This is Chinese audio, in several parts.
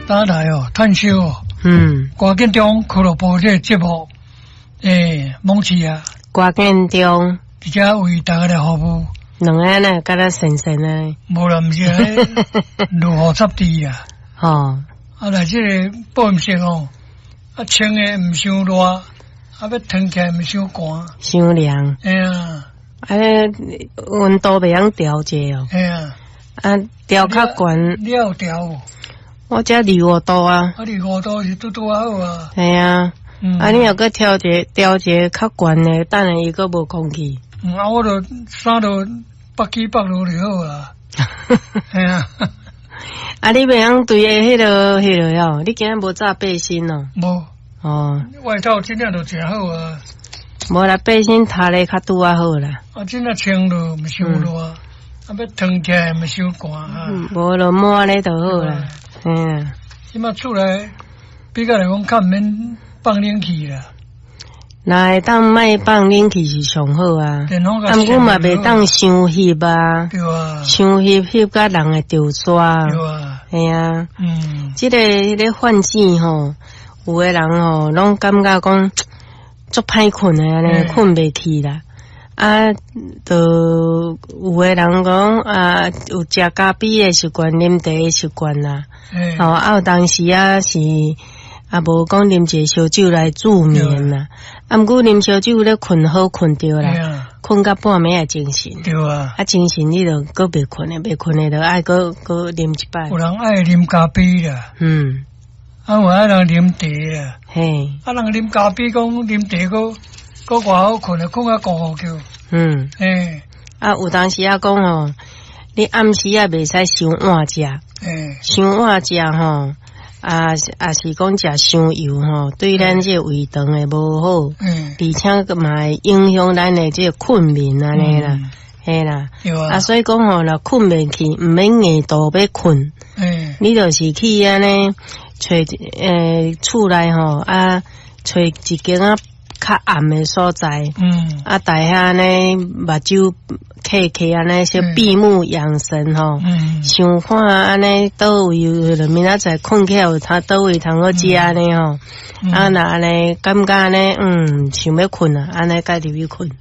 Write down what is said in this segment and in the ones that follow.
打台哦，探修哦，歌建中俱乐部这个节目，蒙起啊， 歌建中， 直接为大家来服务。 两个呢，甲咱神神呢， 无啦，毋是如何插地啊？ 哦， 啊，来这个保险性哦，啊，穿的毋伤热，啊，要脱起来毋伤寒， 伤凉。 哎呀， 啊，温度袂晓调节哦。 哎呀， 啊，调较悬。 你有调？ 我这25度啊。 啊，25度是拄拄好啊。 系啊。啊，你若搁调节较悬的，等下伊搁无空气。 啊，我就衫都北起北落就好啊。哎呀。 啊，你袂晓对迄个哦，你今日无炸背心哦？ 无。 哦。 外套尽量就真好啊。 无啦，背心擦咧较拄啊好啦。 啊，尽量穿落毋伤热，啊，要脱起来毋伤寒啊。 无就抹咧就好啦。嗯。 即马厝内比较来讲，较毋免放冷气啦。 那会当卖放冷气是上好啊。啊，毋过嘛袂当伤翕啊。 对啊。 伤翕甲人会着沙。 对啊。 系啊。即个迄个换季吼，有诶人吼，拢感觉讲足歹困诶，安尼困袂去啦。啊，就有诶人讲啊，有食咖啡诶习惯，啉茶诶习惯啦。吼，啊，有当时啊是啊，无讲啉一烧酒来助眠啦。啊，毋过啉烧酒咧困好困着啦，困到半暝也精神。 对啊。啊， 精神你就搁袂困诶，就爱搁啉一摆。 有人爱啉咖啡啦。啊，有爱人啉茶啦。 嘿。 啊，人啉咖啡讲啉茶搁偌好困啊，困啊咕咕叫。 啊，有当时啊讲吼，你暗时啊袂使伤晚食。伤晚食吼。啊是讲食伤油吼，对咱这胃肠会无好，而且嘛会影响咱的这困眠安尼啦，嘿啦，啊所以讲吼，若困袂去，毋免硬度要困，你就是去安尼找厝内吼啊，找一间啊较暗的所在，啊大下呢目睭开安尼，小闭目养神吼，想看安尼倒位有明仔载困起来有他倒位通好食安尼吼，啊那安尼感觉安尼想要困啊，安尼该入去困，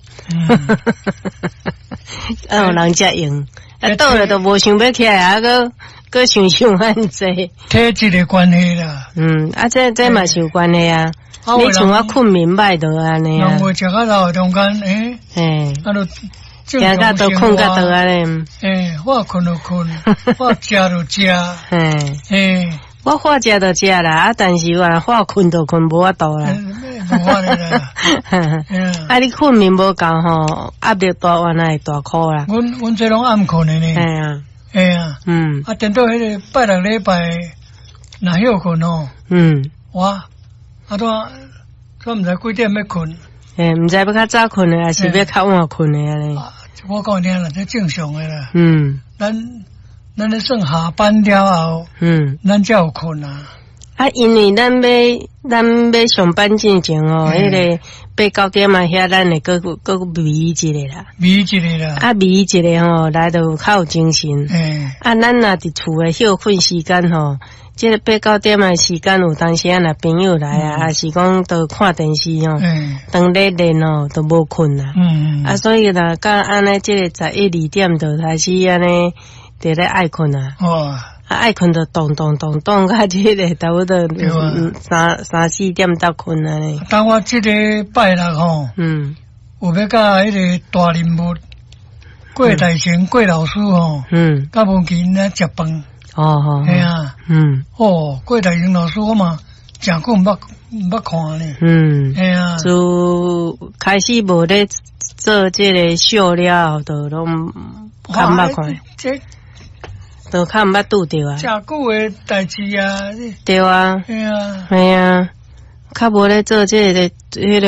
啊有人遮用，啊倒了都无想要起来啊个想安济， 体质的关系啦， 啊这嘛是有关系啊。你像我困眠歹就安尼啊， 人会食到老中间，啊都行到都困到倒安尼， 我困就困，我食就食， 我话食就食啦，啊但是我话困就困无法度啦， 无法的啦， 啊你困眠无够吼，压力大完会大哭啦。 阮这拢暗困的呢，啊等到迄个拜六礼拜若休困哦，哇。啊，都毋知几点要困， 毋知要较早困的，还是要较晚困的安尼。 我讲听啦，这正常的啦。咱咧算下班了后，咱才有困啊。 啊，因为咱要上班之前哦，迄个8、9点啊，遐咱会搁迷一个啦，啊，迷一个吼，来就较有精神。啊，咱若伫厝诶休困时间吼。这个8、9点的时间，有当时啊，若朋友来啊，还是讲都看电视吼，当咧练哦，都无困啦。啊，所以啦，甲安尼这个11、2点就开始安尼，就咧爱困啊。啊，爱困就动，甲这个差不多3、4点到困啊呢。 当我这个拜六吼，有要甲迄个大人物郭大成郭老师吼，甲文琪咧食饭。系啊，郭大成老师我嘛真久毋捌看呢，系啊， 就开始无咧做这个秀了，就拢较毋捌看，都较毋捌拄着啊， 真久诶代志啊， 对啊， 系啊， 系啊，较无咧做这个迄个。